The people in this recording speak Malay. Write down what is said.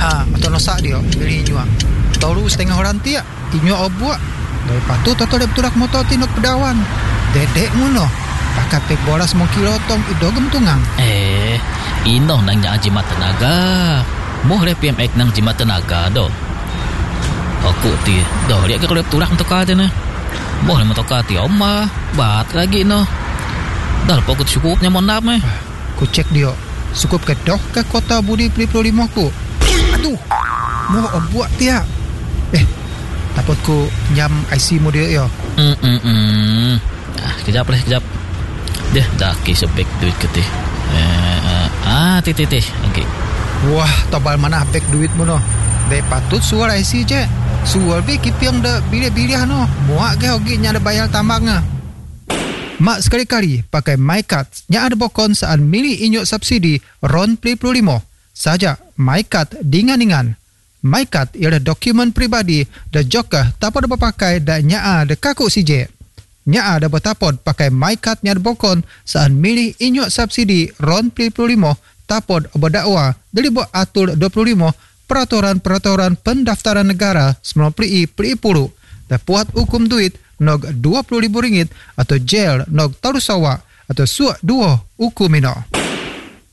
Atau nosak dia beli inyo baru setengah orang tiak inyo obuak dari patu toto dia betudak motor tinuk pedawan dedek muno pakai pek bolas mau kilotong idogem tungang ino nang nya jimat tenaga moh le PMX nang jimat tenaga do aku ti do lihat ke kalau betudak untuk kata na moh le motor kati oma bat lagi no dah pokok cukupnya mon nap ku cek dia cukup ke doh ke kota Budi 25 ku aduh mau obuak tiak takut ku nyam IC mu dia yo kejap deh dah kisebek duit ke teh teh okey wah tobal mana bek duit mu no be patut suar IC je suar be kipiang da bilih-bilih no muak ke hogi nya ada bayar tambangnya mak sekali-kali pakai MyCard nya ada bokon saan milih inyo subsidi RON 25 saja MyCard dingan-dingan MyCard ialah dokumen pribadi dan juga dapat dipakai dan nya ada kaku CJ. Nya ada betapod pakai MyCard nya bokon saan milih inyo subsidi RON 25 tapod berdakwa dari buat atur 25 peraturan pendaftaran negara 90 dan puat hukum duit nog RM20,000 atau jail nog tarusawa atau suak 2 hukum ino.